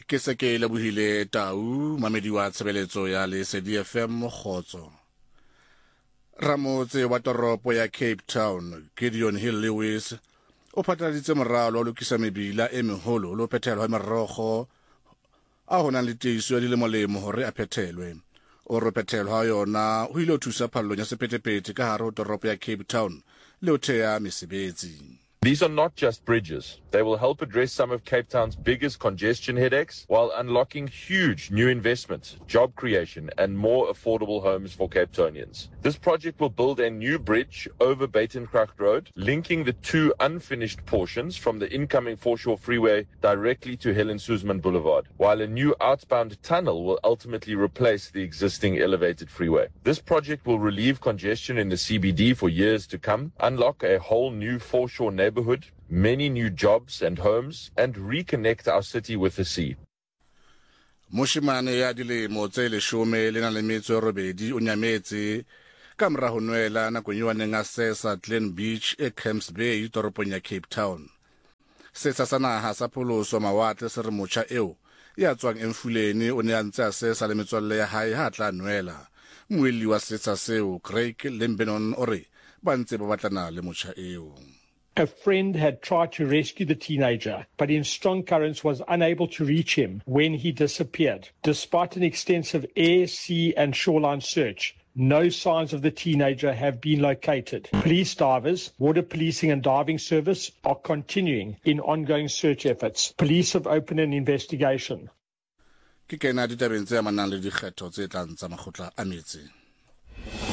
Ke se ke lebohile Tau mamedi wa tshebeletso ya Lesedi FM Kgotso. Ramotse wa toropo ya Cape Town Gideon Hill Lewis o phatlaladitse moralo o lokisa mebila e meholo lo phethelwa merogo a hona le teiso di le molemo hore a phethelwe o re phethelwa yona ho ile o thusa phallong ya sephethephethe ka hare ho toropo ya Cape Town le o thea mesebetsi. These are not just bridges. They will help address some of Cape Town's biggest congestion headaches while unlocking huge new investment, job creation, and more affordable homes for Cape Townians. This project will build a new bridge over Batencraft Road, linking the two unfinished portions from the incoming Foreshore Freeway directly to Helen Suzman Boulevard, while a new outbound tunnel will ultimately replace the existing elevated freeway. This project will relieve congestion in the CBD for years to come, unlock a whole new Foreshore neighborhood, many new jobs and homes, and reconnect our city with the sea. Moshimane ya dilemo tse 18 o nyametse ka mora ho nwela nakong eo a neng a sesa Glen Beach e Camps Bay toropong ya Cape Town. Setsa sa naha sa pholoso mawatle se re motjha eo ya tswang Emfuleni o ne a ntse a sesa le metswalle ya hae ha tla nwela. Moeli wa setsa seo Craig Lembenon o re ba ntse ba batlana le motjha eo. A friend had tried to rescue the teenager, but in strong currents was unable to reach him when he disappeared. Despite an extensive air, sea and shoreline search, no signs of the teenager have been located. Police divers, water policing and diving service are continuing in ongoing search efforts. Police have opened an investigation. Ke kena ditabeng tse amanang le dikgetho tse tlang tsa makgotla a metse.